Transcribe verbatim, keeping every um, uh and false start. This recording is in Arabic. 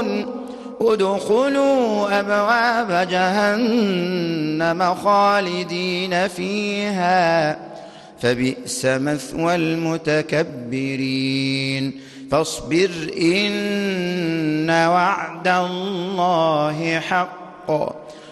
تفلحون ادخلوا أبواب جهنم خالدين فيها فبئس مثوى المتكبرين فاصبر إن وعد الله حق